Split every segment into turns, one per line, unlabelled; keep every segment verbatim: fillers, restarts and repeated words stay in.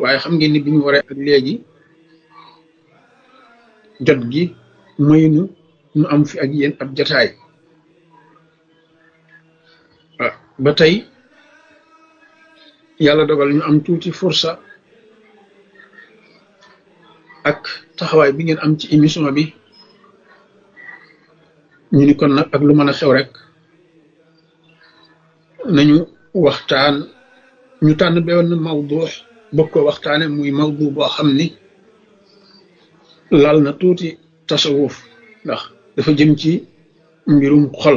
waaye xam ngeen ni bi ñu waree ak léegi jot gi maynu nu am fi ak yéen ab jataay ba tey yàlla dogal ñu am tuuti fursa ak taxawaay bi ngeen am ci émission bi ñu ni kon nag ak lu mën a xew rek nañu waxtaan ñu tànn benn mawdu bokk ko waxtaane muy mawdu boo xam ni laal na tuuti tasawuf ndax dafa jëm ci mbirum xol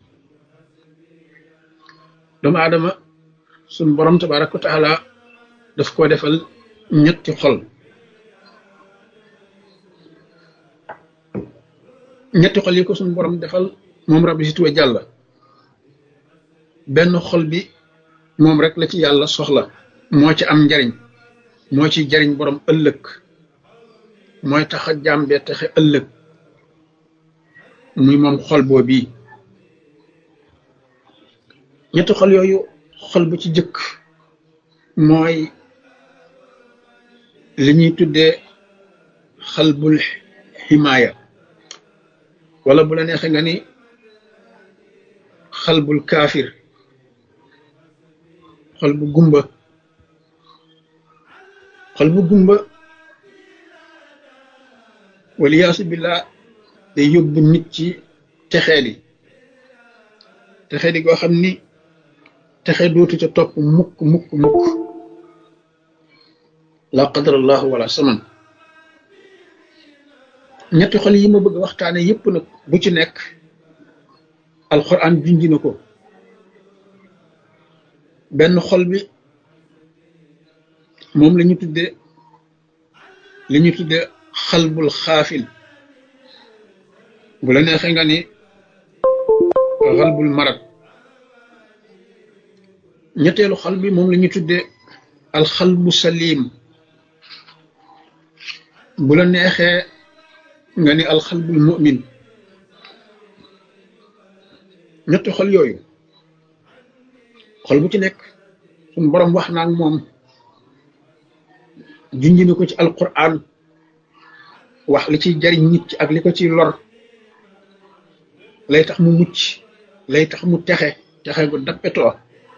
doomu aadama suñ borom tabaraka wa taala daf ko defal ñetti xol ñetti xol yi ko suñ borom defal moom rabbi si tuwa jàlla benn xol bi moom rek la ci yàlla soxla moo ci am njariñ moo ci jariñ borom ëllëg mooy tax a jàmbee taxe ëllëg muy moom xol boo bii ñetti xol yooyu xol bu ci jëkk mooy li ñuy tuddee xalbul himaaya wala bu la neexee nga ni xalbul kaafir xol bu gumba xol bu gumba waliyaasu billah day yóbbu nit ci texeeli texeeli goo xam ni texe dootu ca topp mukk mukk mukk la qadarallahu wala saman ñetti xol yi ma bëgg waxtaane yépp nag bu ci nekk alquran junji na ko benn xol bi moom la ñu tudde li ñu tudde xalbul xaafil bu la neexee nga ni xalbul marad ñetteelu xol bi moom la ñu tudde alxalbu salim bu la neexee nga ni alxalbul mu'min ñetti xol yooyu xol bu ci nekk suñ borom wax naa ak moom junji na ko ci alquran wax li ciy jariñ nit ci ak li ko ciy lor lay tax mu mucc lay tax mu texe texe gu dappetoo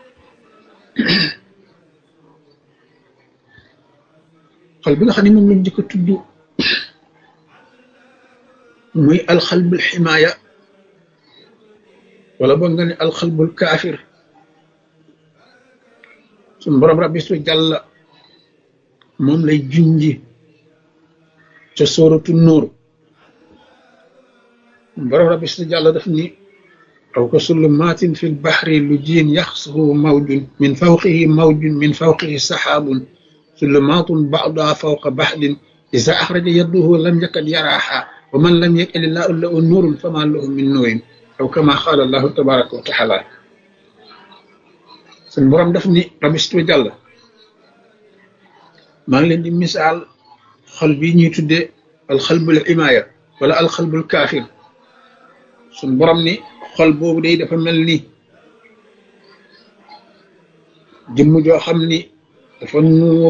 xol bi nga xam ne moom lañ jëkk a tudd muy alxalbul ximaaya wala boog nga ne alxalbul kaafir suñ borom rabbi su jàlla moom lay junji ca sóoratu nuur borom rabbi su jàlla daf ni aw ka sullumaatin fi lbaxri lu jiin yaxsuhu mawjun min fawqihi mawjun min fawqihi saxaabun sullumaatun ba'duha fawqa baxdin iza axraja yadduhu lam yakad yaraaha wa man lam yaj'al llaahu lahu nuurun fama lahu min nuurin aw kama qaala allahu tabaraka wa taala suñ borom daf ni rabbi su jàlla maa ngi leen di misaal xol bi ñuy tuddee alxalbul imaaya wala alxalbul kaafir suñ borom ni xol boobu day dafa mel ni jëmm joo xam ni dafa nuur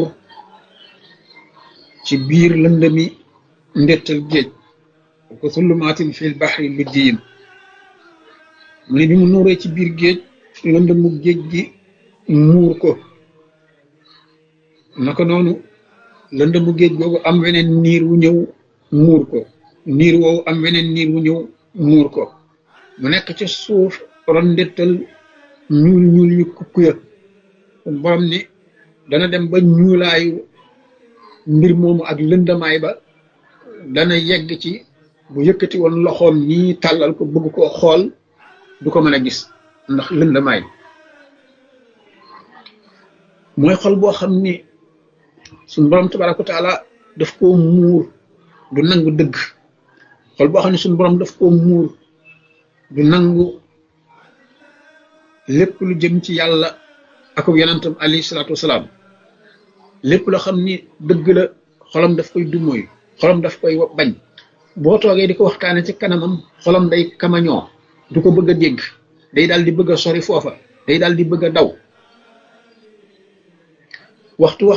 ci biir lëndëmi ndettal géej ko sullumaatin fil baxri lu jiin mu ne bi mu nuuree ci biir géej lëndëmu géej gi muur ko naka noonu lëndëmu géej googu am weneen niir wu ñëw muur ko niir woowu am weneen niir wu ñëw muur ko mu nekk ca suuf ron ndettal ñuul ñuul yu kukku ya borom ni dana dem ba ñuulaayu mbir moomu ak lëndamaay ba dana yegg ci bu yëkkati woon loxoom nii tàllal ko bëgg koo xool du ko mën a gis ndax lëndamaay mooy xol boo xam ni suñ borom tabaraka wa taala daf koo muur du nangu dëgg xol boo xam ne suñ borom daf koo muur du nangu lépp lu jëm ci yàlla ak yonentam alayhi salaatu wasalaam lépp loo xam ni dëgg la xolam daf koy dumóoy xolam daf koy bañ boo toogee di ko waxtaane ci kanamam xolam day kamañoo du ko bëgg a dégg day daal di bëgg a sori foofa day daal di bëgg a daw waxtu